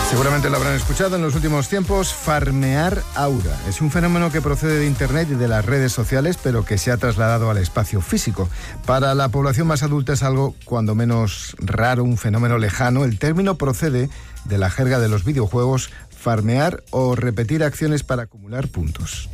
Seguramente lo habrán escuchado en los últimos tiempos, farmear aura. Es un fenómeno que procede de Internet y de las redes sociales, pero que se ha trasladado al espacio físico. Para la población más adulta es algo cuando menos raro, un fenómeno lejano. El término procede de la jerga de los videojuegos, farmear o repetir acciones para acumular puntos.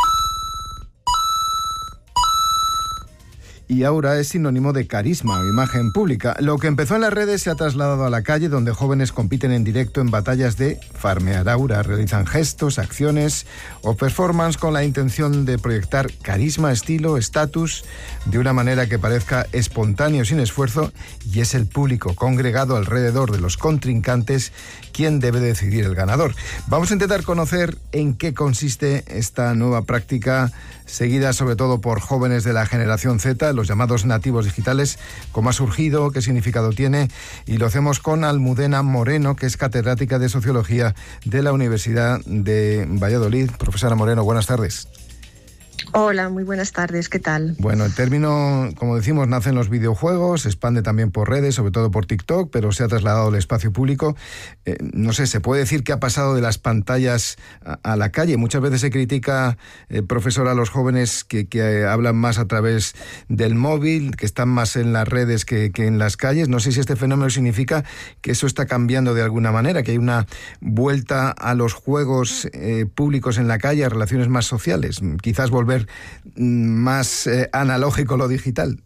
Y aura es sinónimo de carisma o imagen pública. Lo que empezó en las redes se ha trasladado a la calle, donde jóvenes compiten en directo en batallas de farmear aura. Realizan gestos, acciones o performance con la intención de proyectar carisma, estilo, estatus, de una manera que parezca espontáneo, sin esfuerzo, y es el público congregado alrededor de los contrincantes quien debe decidir el ganador. Vamos a intentar conocer en qué consiste esta nueva práctica, seguida sobre todo por jóvenes de la generación Z, los llamados nativos digitales, cómo ha surgido, qué significado tiene, y lo hacemos con Almudena Moreno, que es catedrática de Sociología de la Universidad de Valladolid. Profesora Moreno, buenas tardes. Hola, muy buenas tardes, ¿qué tal? Bueno, el término, como decimos, nace en los videojuegos, se expande también por redes, sobre todo por TikTok, pero se ha trasladado al espacio público. No sé, ¿se puede decir que ha pasado de las pantallas a la calle? Muchas veces se critica, profesor, a los jóvenes que hablan más a través del móvil, que están más en las redes que en las calles. No sé si este fenómeno significa que eso está cambiando de alguna manera, que hay una vuelta a los juegos públicos en la calle, a relaciones más sociales, quizás volver más analógico lo digital.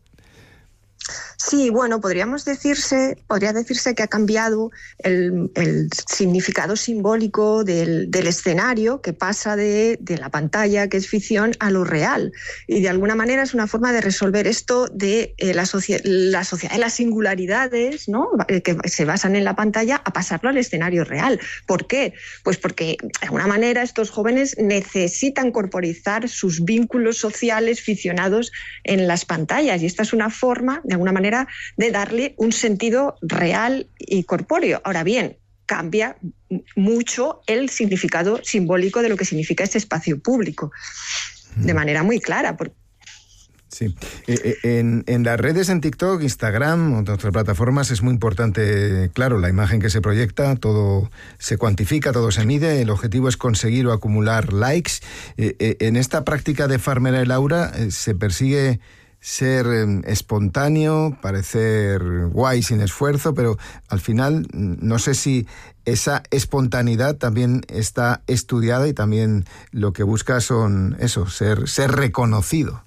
Sí, bueno, podría decirse que ha cambiado el significado simbólico del escenario, que pasa de la pantalla, que es ficción, a lo real. Y de alguna manera es una forma de resolver esto de la sociedad de las singularidades, ¿no?, que se basan en la pantalla, a pasarlo al escenario real. ¿Por qué? Pues porque de alguna manera estos jóvenes necesitan corporizar sus vínculos sociales ficcionados en las pantallas, y esta es una forma, de alguna manera, de darle un sentido real y corpóreo. Ahora bien, cambia mucho el significado simbólico de lo que significa este espacio público, de manera muy clara. Sí. En las redes, en TikTok, Instagram, otras plataformas, es muy importante, claro, la imagen que se proyecta, todo se cuantifica, todo se mide, el objetivo es conseguir o acumular likes. En esta práctica de farmear el aura se persigue ser espontáneo, parecer guay sin esfuerzo, pero al final no sé si esa espontaneidad también está estudiada y también lo que busca son eso, ser reconocido.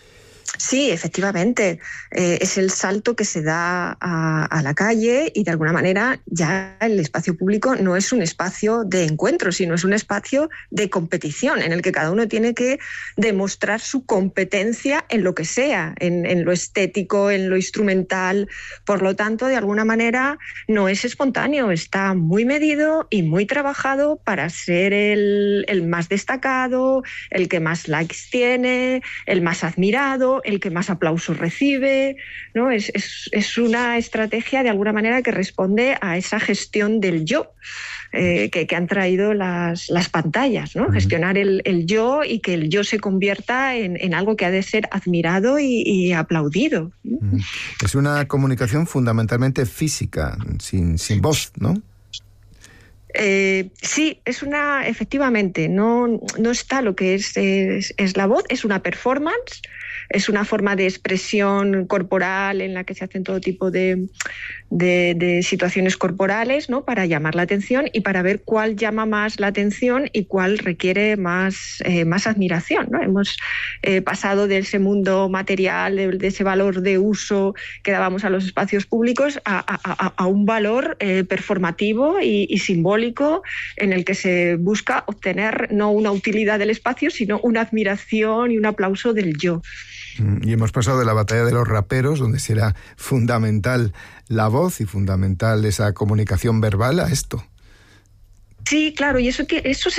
Sí, efectivamente, es el salto que se da a la calle, y de alguna manera ya el espacio público no es un espacio de encuentro, sino es un espacio de competición en el que cada uno tiene que demostrar su competencia en lo que sea, en lo estético, en lo instrumental. Por lo tanto, de alguna manera no es espontáneo, está muy medido y muy trabajado para ser el más destacado, el que más likes tiene, el más admirado, el que más aplausos recibe, ¿no? Es una estrategia de alguna manera que responde a esa gestión del yo que han traído las pantallas, ¿no? Gestionar el yo, y que el yo se convierta en algo que ha de ser admirado y aplaudido. Es una comunicación fundamentalmente física, sin voz, ¿no? Sí, efectivamente, no está lo que es la voz, es una performance, es una forma de expresión corporal en la que se hacen todo tipo de situaciones corporales, ¿no?, para llamar la atención y para ver cuál llama más la atención y cuál requiere más admiración, ¿no? Hemos pasado de ese mundo material, de ese valor de uso que dábamos a los espacios públicos, a un valor performativo y simbólico, en el que se busca obtener no una utilidad del espacio, sino una admiración y un aplauso del yo. Y hemos pasado de la batalla de los raperos, donde será fundamental la voz y fundamental esa comunicación verbal, a esto. Sí, claro, y eso se